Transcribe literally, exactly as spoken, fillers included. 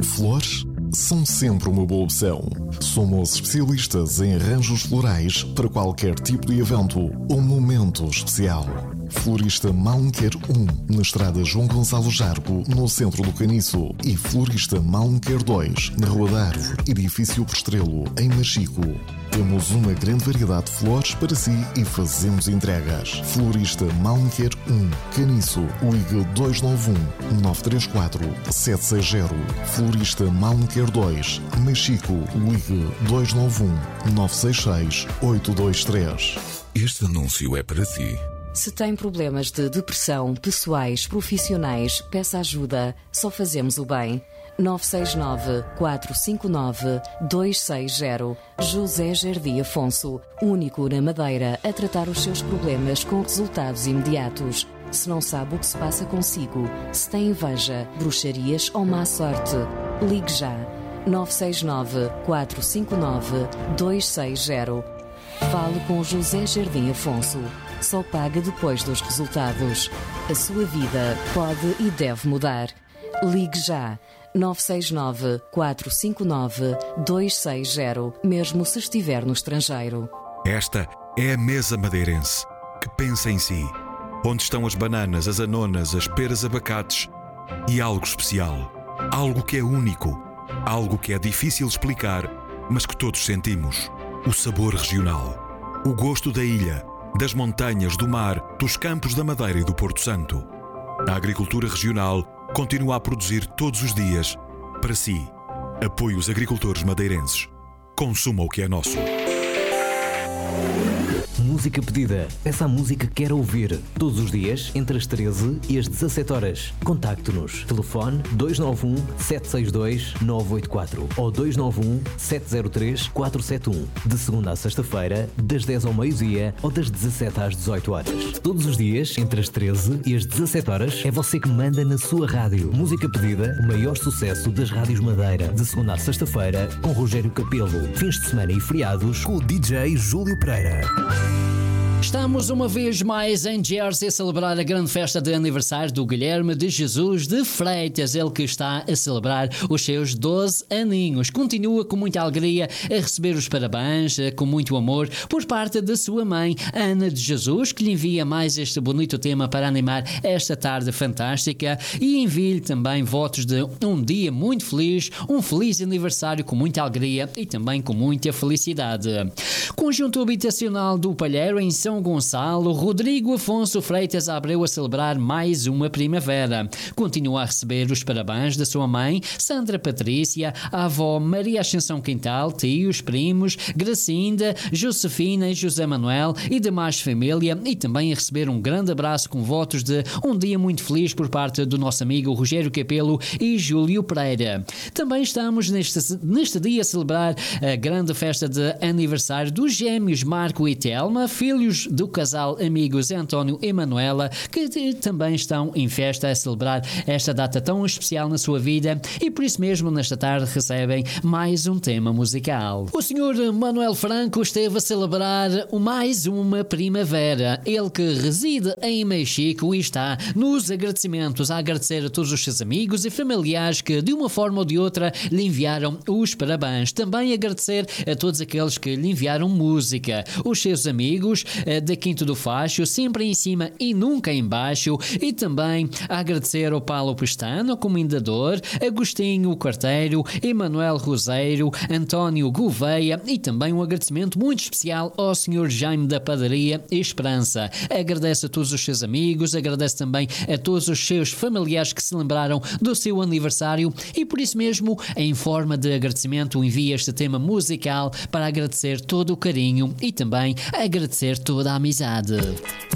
Flores são sempre uma boa opção. Somos especialistas em arranjos florais para qualquer tipo de evento ou momento especial. Florista Malmquer um, na estrada João Gonçalo Jargo, no centro do Caniço, e Florista Malmquer dois, na Rua da Árvore, edifício Postrelo, em Machico. Temos uma grande variedade de flores para si e fazemos entregas. Florista Malmquer um, Caniço, ligue dois nove um, nove três quatro, sete seis zero. Florista Malmquer dois, Machico, ligue dois nove um, nove seis seis, oito dois três. Este anúncio é para ti. Se tem problemas de depressão, pessoais, profissionais, peça ajuda. Só fazemos o bem. nove seis nove, quatro cinco nove, dois seis zero. José Jardim Afonso, único na Madeira a tratar os seus problemas com resultados imediatos. Se não sabe o que se passa consigo, se tem inveja, bruxarias ou má sorte, ligue já. nove seis nove, quatro cinco nove, dois seis zero. Fale com José Jardim Afonso. Só paga depois dos resultados. A sua vida pode e deve mudar. Ligue já. nove seis nove, quatro cinco nove, dois seis zero, mesmo se estiver no estrangeiro. Esta é a Mesa Madeirense, que pensa em si. Onde estão as bananas, as anonas, as peras, abacates e algo especial. Algo que é único. Algo que é difícil explicar, mas que todos sentimos. O sabor regional. O gosto da ilha, das montanhas, do mar, dos campos da Madeira e do Porto Santo. A agricultura regional continua a produzir todos os dias para si. Apoie os agricultores madeirenses. Consuma o que é nosso. Música pedida. Peça a música que quer ouvir. Todos os dias, entre as treze e as dezassete horas. Contacte-nos. Telefone dois nove um, sete seis dois, nove oito quatro ou dois nove um, sete zero três, quatro sete um. De segunda a sexta-feira, das dez ao meio-dia ou das dezassete às dezoito horas. Todos os dias, entre as treze e as dezassete horas, é você que manda na sua rádio. Música pedida, o maior sucesso das rádios Madeira. De segunda a sexta-feira, com Rogério Capelo. Fins de semana e feriados, com o D J Júlio Pereira. Estamos uma vez mais em Jersey a celebrar a grande festa de aniversário do Guilherme de Jesus de Freitas, ele que está a celebrar os seus doze aninhos. Continua com muita alegria a receber os parabéns, com muito amor, por parte da sua mãe, Ana de Jesus, que lhe envia mais este bonito tema para animar esta tarde fantástica, e envia-lhe também votos de um dia muito feliz, um feliz aniversário com muita alegria e também com muita felicidade. Conjunto Habitacional do Palheiro, em São Gonçalo, Rodrigo Afonso Freitas Abreu a celebrar mais uma primavera. Continua a receber os parabéns da sua mãe, Sandra Patrícia, a avó Maria Ascensão Quintal, tios, primos, Gracinda, Josefina e José Manuel e demais família, e também a receber um grande abraço com votos de um dia muito feliz por parte do nosso amigo Rogério Capelo e Júlio Pereira. Também estamos neste, neste dia a celebrar a grande festa de aniversário dos gêmeos Marco e Telma, filhos do casal amigos António e Manuela, que também estão em festa a celebrar esta data tão especial na sua vida, e por isso mesmo nesta tarde recebem mais um tema musical. O senhor Manuel Franco esteve a celebrar mais uma primavera, ele que reside em Mexico e está nos agradecimentos a agradecer a todos os seus amigos e familiares que de uma forma ou de outra lhe enviaram os parabéns. Também agradecer a todos aqueles que lhe enviaram música, os seus amigos da Quinto do Facho, sempre em cima e nunca em baixo, e também agradecer ao Paulo Pestano, o comendador, Agostinho Quarteiro, Emanuel Roseiro, António Gouveia, e também um agradecimento muito especial ao senhor Jaime da Padaria Esperança. Agradece a todos os seus amigos, agradece também a todos os seus familiares que se lembraram do seu aniversário, e por isso mesmo, em forma de agradecimento, envia este tema musical para agradecer todo o carinho e também agradecer toda a amizade.